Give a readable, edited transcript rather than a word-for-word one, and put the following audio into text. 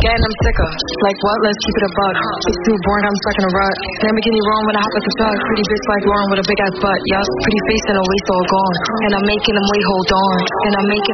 getting them sicker. Like what? Let's keep it a buck. It's too boring, I'm stuck in a rut. Lamborghini wrong when I hop at the truck. Pretty bitch like Lauren with a big ass butt. Yup, pretty face and a waist all gone. And I'm making them wait, hold on. And I'm making